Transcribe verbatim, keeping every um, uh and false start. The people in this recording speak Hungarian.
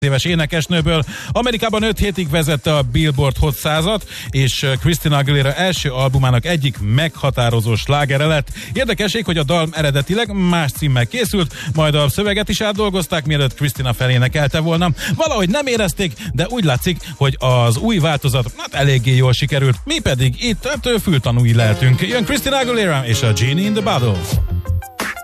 éves énekesnőből. Amerikában öt hétig vezette a Billboard Hot százat, és Christina Aguilera első albumának egyik meghatározó slágere lett. Érdekesség, hogy a dal eredetileg más címmel készült, majd a szöveget is átdolgozták, mielőtt Christina felénekelte volna. Valahogy nem érezték, de úgy látszik, hogy az új változat hát eléggé jól sikerült. Mi pedig itt hát, fültanúi lehetünk. Jön Christina Aguilera és a Genie in the Bottle.